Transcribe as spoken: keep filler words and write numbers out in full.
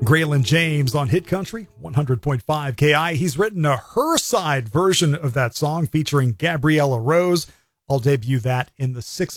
Graylin James on Hit Country one hundred point five K I. He's written a her side version of that song featuring Gabriella Rose. I'll debut that in the six